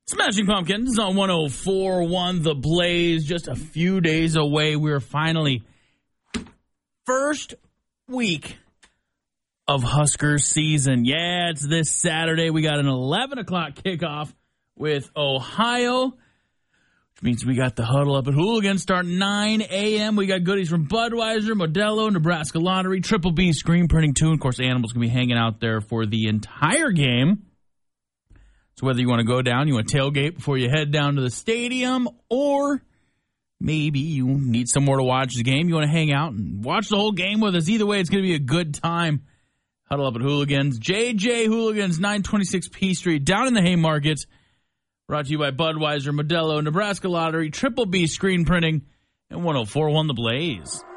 Smashing Pumpkins on 104.1 The Blaze. Just a few days away. We're finally first week of Husker season. Yeah, it's this Saturday. We got an 11 o'clock kickoff with Ohio, which means we got the huddle up at Hooligans start 9 a.m. We got goodies from Budweiser, Modelo, Nebraska Lottery, Triple B screen printing too. And of course, Animals going to be hanging out there for the entire game. So whether you want to go down, you want to tailgate before you head down to the stadium, or maybe you need somewhere to watch the game, you want to hang out and watch the whole game with us. Either way, it's going to be a good time. Huddle up at Hooligans. JJ Hooligans, 926 P Street, down in the Haymarket. Brought to you by Budweiser, Modelo, Nebraska Lottery, Triple B Screen Printing, and 104.1 The Blaze.